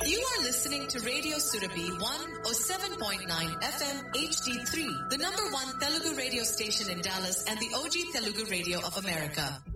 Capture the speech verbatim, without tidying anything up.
You are listening to Radio Surabhi one oh seven point nine F M H D three, the number one Telugu radio station in Dallas and the O G Telugu radio of America.